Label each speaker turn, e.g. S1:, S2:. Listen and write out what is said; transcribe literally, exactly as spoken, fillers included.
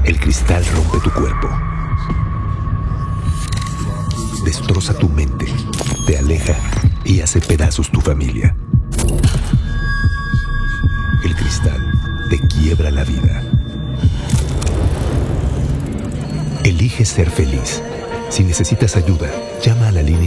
S1: El cristal rompe tu cuerpo, destroza tu mente, te aleja y hace pedazos tu familia. El cristal te quiebra la vida. Elige ser feliz. Si necesitas ayuda, llama a la línea